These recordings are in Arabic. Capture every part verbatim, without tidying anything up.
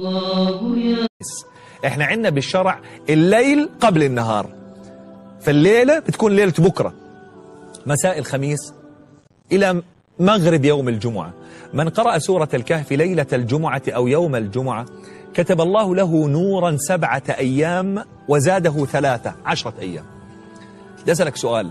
احنا عندنا بالشرع الليل قبل النهار، فالليلة بتكون ليلة بكرة مساء الخميس إلى مغرب يوم الجمعة. من قرأ سورة الكهف ليلة الجمعة أو يوم الجمعة كتب الله له نورا سبعة أيام وزاده ثلاثة عشرة أيام. بدي أسألك سؤال،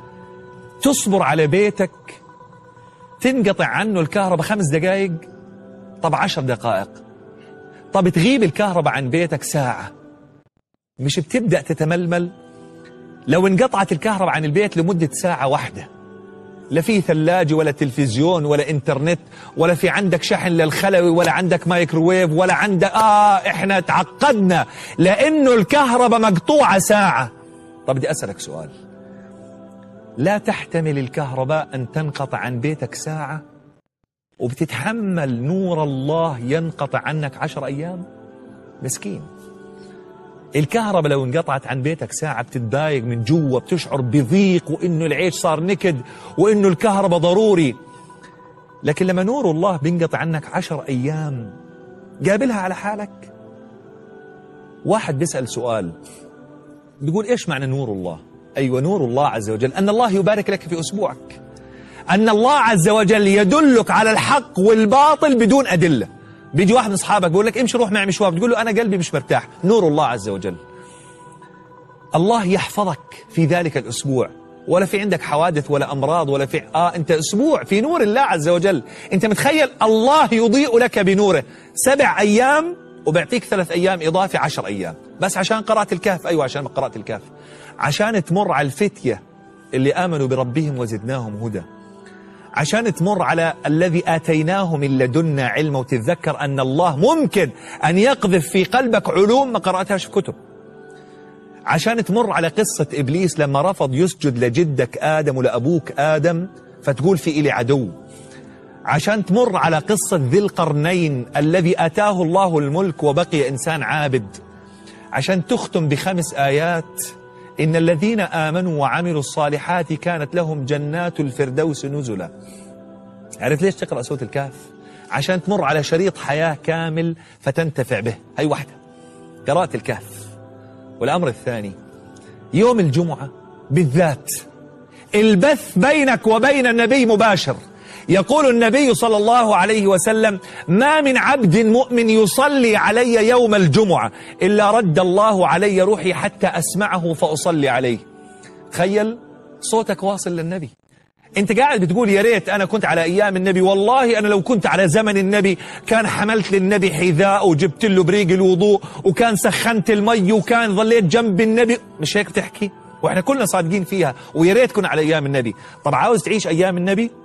تصبر على بيتك تنقطع عنه الكهرباء خمس دقائق؟ طب عشر دقائق؟ طب تغيب الكهرباء عن بيتك ساعة، مش بتبدأ تتململ؟ لو انقطعت الكهرباء عن البيت لمدة ساعة واحدة، لا في ثلاجة ولا تلفزيون ولا انترنت ولا في عندك شحن للخلوي ولا عندك مايكروويف ولا عندك آه احنا تعقدنا لأنه الكهرباء مقطوعة ساعة. طب بدي أسألك سؤال، لا تحتمل الكهرباء أن تنقطع عن بيتك ساعة وبتتحمل نور الله ينقطع عنك عشر أيام؟ مسكين. الكهرباء لو انقطعت عن بيتك ساعة بتتضايق من جوا، بتشعر بضيق وإنه العيش صار نكد وإنه الكهرباء ضروري. لكن لما نور الله بينقطع عنك عشر أيام قابلها على حالك. واحد بيسأل سؤال بيقول إيش معنى نور الله؟ أيوة، نور الله عز وجل أن الله يبارك لك في أسبوعك، أن الله عز وجل يدلك على الحق والباطل بدون أدلة. بيجي واحد من أصحابك بيقول لك امشي روح معي مشوار، بتقول له أنا قلبي مش مرتاح. نور الله عز وجل الله يحفظك في ذلك الأسبوع، ولا في عندك حوادث ولا أمراض ولا في آه أنت أسبوع في نور الله عز وجل. أنت متخيل الله يضيء لك بنوره سبع أيام وبيعطيك ثلاث أيام إضافي عشر أيام بس عشان قرأت الكهف. أيوة عشان قرأت الكهف، عشان تمر على الفتية اللي آمنوا بربهم وزدناهم هدى، عشان تمر على الذي آتيناه من لدنا علما وتتذكر أن الله ممكن أن يقذف في قلبك علوم ما قرأتهاش في كتب، عشان تمر على قصة إبليس لما رفض يسجد لجدك آدم ولأبوك آدم فتقول في إلي عدو، عشان تمر على قصة ذي القرنين الذي آتاه الله الملك وبقي إنسان عابد، عشان تختم بخمس آيات إن الذين آمنوا وعملوا الصالحات كانت لهم جنات الفردوس نزلا. عرفت ليش تقرأ سورة الكهف؟ عشان تمر على شريط حياة كامل فتنتفع به. هي واحدة، قراءة الكهف. والأمر الثاني يوم الجمعة بالذات البث بينك وبين النبي مباشر. يقول النبي صلى الله عليه وسلم ما من عبد مؤمن يصلي علي يوم الجمعة إلا رد الله علي روحي حتى أسمعه فأصلي عليه. تخيل صوتك واصل للنبي، انت قاعد بتقول يا ريت أنا كنت على أيام النبي، والله أنا لو كنت على زمن النبي كان حملت للنبي حذاء وجبت له بريق الوضوء وكان سخنت المي وكان ظليت جنب النبي. مش هيك بتحكي؟ وإحنا كلنا صادقين فيها، ويا ريت كنا على أيام النبي. طب عاوز تعيش أيام النبي؟